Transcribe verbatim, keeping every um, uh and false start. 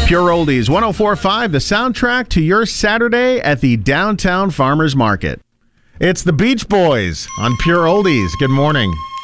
Pure Oldies, one oh four point five, the soundtrack to your Saturday at the Downtown Farmers Market. It's the Beach Boys on Pure Oldies. Good morning.